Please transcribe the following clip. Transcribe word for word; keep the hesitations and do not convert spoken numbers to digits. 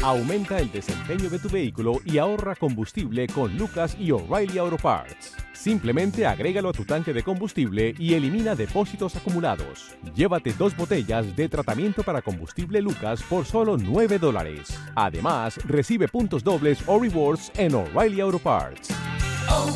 Aumenta el desempeño de tu vehículo y ahorra combustible con Lucas y O'Reilly Auto Parts. Simplemente agrégalo a tu tanque de combustible y elimina depósitos acumulados. Llévate dos botellas de tratamiento para combustible Lucas por solo nueve dólares. Además, recibe puntos dobles o rewards en O'Reilly Auto Parts. Oh,